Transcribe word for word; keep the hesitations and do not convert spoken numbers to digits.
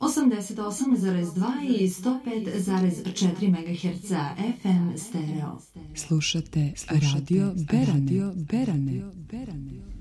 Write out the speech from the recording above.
osamdeset osam zarez dva i sto pet zarez četiri megaherca F M stereo. Slušate Radio Berane. Radio Berane. Berane.